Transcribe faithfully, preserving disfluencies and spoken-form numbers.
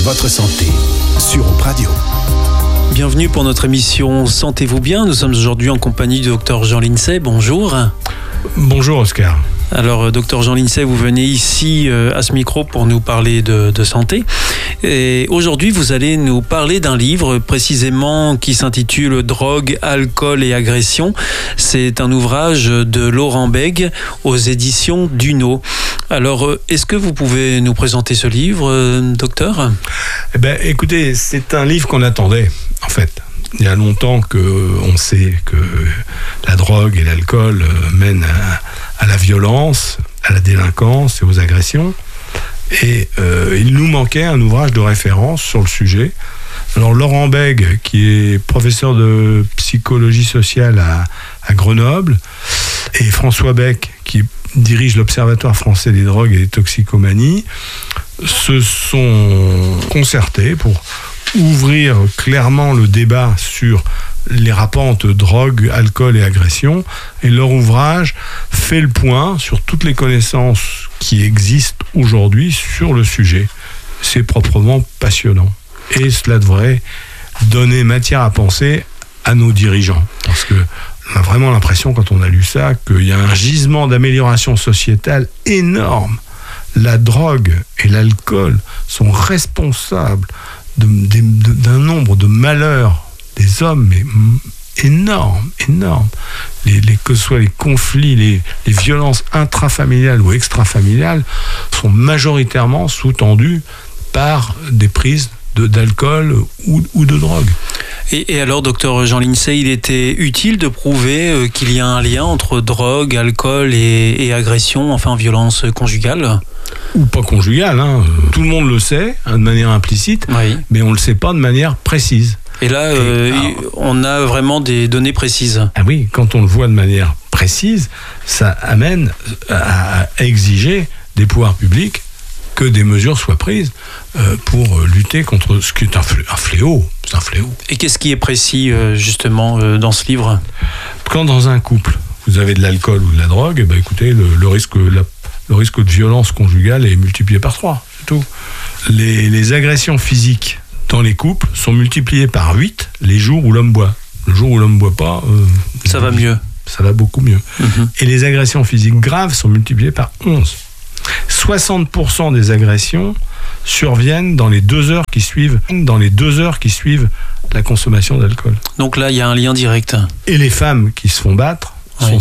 votre santé sur Europe Radio. Bienvenue pour notre émission Sentez-vous bien. Nous sommes aujourd'hui en compagnie du docteur Jean Lincey. Bonjour. Bonjour Oscar. Alors, docteur Jean Lincey, vous venez ici euh, à ce micro pour nous parler de, de santé. Et aujourd'hui, vous allez nous parler d'un livre précisément qui s'intitule « Drogue, alcool et agression ». C'est un ouvrage de Laurent Bègue aux éditions Duno. Alors, est-ce que vous pouvez nous présenter ce livre, euh, docteur ? Eh ben, écoutez, c'est un livre qu'on attendait, en fait. Il y a longtemps qu'on sait que la drogue et l'alcool mènent à, à la violence, à la délinquance et aux agressions. Et euh, il nous manquait un ouvrage de référence sur le sujet. Alors Laurent Bègue, qui est professeur de psychologie sociale à, à Grenoble, et François Bec, qui dirige l'Observatoire français des drogues et des toxicomanies, se sont concertés pour ouvrir clairement le débat sur les rapports entre drogue, alcool et agression. Et leur ouvrage fait le point sur toutes les connaissances qui existent aujourd'hui sur le sujet. C'est proprement passionnant. Et cela devrait donner matière à penser à nos dirigeants. Parce que on a vraiment l'impression, quand on a lu ça, qu'il y a un gisement d'amélioration sociétale énorme. La drogue et l'alcool sont responsables de, de, de, d'un nombre de malheurs des hommes, mais énorme, énorme. Les, les, que ce soit les conflits, les, les violences intrafamiliales ou extrafamiliales sont majoritairement sous-tendues par des prises de, d'alcool ou, ou de drogue. Et, et alors, docteur Jean Lincey, il était utile de prouver qu'il y a un lien entre drogue, alcool et, et agression, enfin violence conjugale ? Ou pas conjugale, hein. Tout le monde le sait, hein, de manière implicite, oui. Mais on ne le sait pas de manière précise. Et là, et, euh, alors, on a vraiment des données précises. Ah oui, quand on le voit de manière précise, ça amène à, à exiger des pouvoirs publics que des mesures soient prises euh, pour lutter contre ce qui est un fléau. C'est un fléau. Et qu'est-ce qui est précis, euh, justement, euh, dans ce livre ? Quand dans un couple, vous avez de l'alcool ou de la drogue, eh ben, écoutez, le, le, risque, la, le risque de violence conjugale est multiplié par trois, c'est tout. Les, les agressions physiques dans les couples sont multipliées par huit les jours où l'homme boit. Le jour où l'homme ne boit pas... Euh, ça va mieux. Ça va beaucoup mieux. Mm-hmm. Et les agressions physiques graves sont multipliées par onze. soixante pour cent des agressions surviennent dans les deux heures qui suivent, dans les deux heures qui suivent la consommation d'alcool. Donc là, il y a un lien direct. Et les femmes qui se font battre